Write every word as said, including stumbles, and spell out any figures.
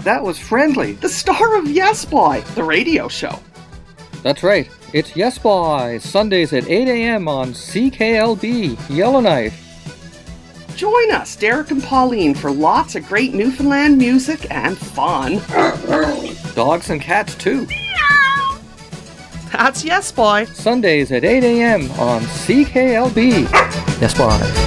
That was Friendly, the star of Yes Boy, the radio show. That's right. It's Yes Boy, Sundays at eight a.m. on C K L B, Yellowknife. Join us, Derek and Pauline, for lots of great Newfoundland music and fun. Dogs and cats, too. That's Yes Boy. Sundays at eight a.m. on C K L B. Yes Boy.